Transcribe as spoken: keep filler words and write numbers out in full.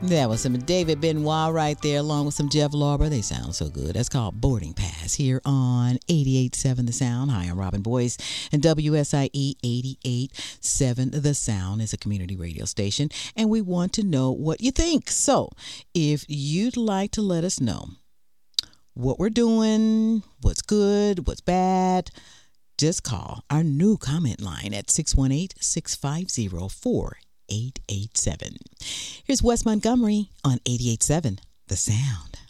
That was some David Benoit right there, along with some Jeff Lorber. They sound so good. That's called Boarding Pass here on eighty-eight point seven The Sound. Hi, I'm Robin Boyce, and W S I E eighty-eight point seven The Sound is a community radio station, and we want to know what you think. So if you'd like to let us know what we're doing, what's good, what's bad, just call our new comment line at six one eight, six five zero, four eight eight seven. Here's Wes Montgomery on eighty-eight point seven The Sound.